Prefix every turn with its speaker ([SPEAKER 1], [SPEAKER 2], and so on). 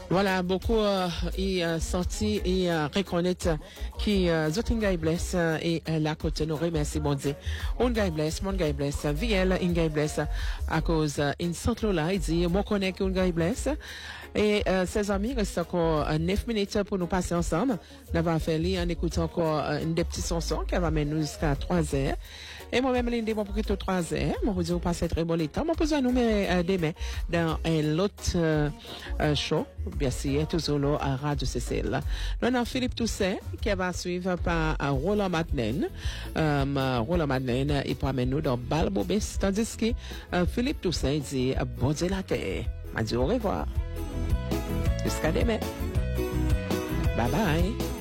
[SPEAKER 1] Voilà, beaucoup y sorti et reconnaître qui Zotinga bless et la côte nous remercie bon Dieu. On gagne bless, mon gagne bless, VL in gagne bless à cause in Saint-Lola, il dit mon connaît qu'on gagne bless et ses amis restent encore 9 minutes pour nous passer ensemble. On va faire lire en écoutant encore une des petits chansons qui va mener jusqu'à 3 heures. Et moi-même, l'une des pour que 3 heures, moi vous dis vous passez très bon temps. Moi besoin nous demain dans l'autre show. Bien sûr, toujours là à Radio CCL. Nous avons Philippe Toussaint qui va suivre par Roland Madeleine. Roland Madeleine, il prend nous dans Balbobis, tandis que Philippe Toussaint dit bon Dieu la terre. m'a dit au revoir. Jusqu'à demain. Bye bye.